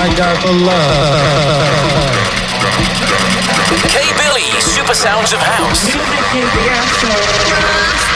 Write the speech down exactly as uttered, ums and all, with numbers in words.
I got the love. K Billy, Super Sounds of House. Music is the answer.